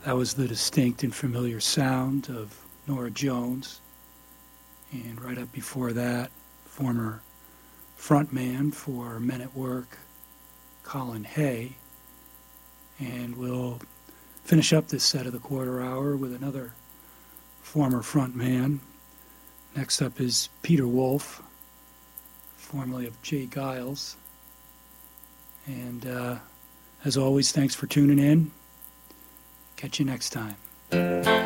That was the distinct and familiar sound of Nora Jones. And right up before that, former frontman for Men at Work, Colin Hay. And we'll finish up this set of the quarter hour with another former frontman. Next up is Peter Wolf, formerly of Jay Giles. And as always, thanks for tuning in. Catch you next time.